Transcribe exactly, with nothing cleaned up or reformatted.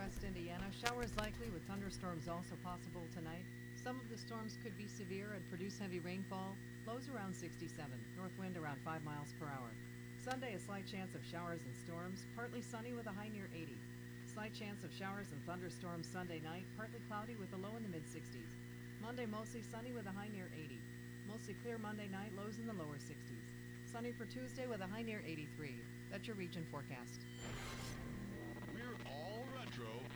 northwest Indiana. Showers likely with thunderstorms also possible tonight. Some of the storms could be severe and produce heavy rainfall. Lows around sixty-seven. North wind around five miles per hour. Sunday, a slight chance of showers and storms. Partly sunny with a high near eighty. Slight chance of showers and thunderstorms Sunday night. Partly cloudy with a low in the mid-sixties. Monday, mostly sunny with a high near eighty. Mostly clear Monday night. Lows in the lower sixties. Sunny for Tuesday with a high near eighty-three. That's your region forecast. We're all retro